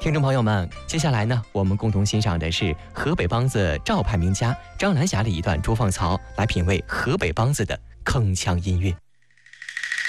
听众朋友们，接下来呢，我们共同欣赏的是河北梆子赵派名家张兰霞的一段捉放槽，来品味河北梆子的铿锵音韵。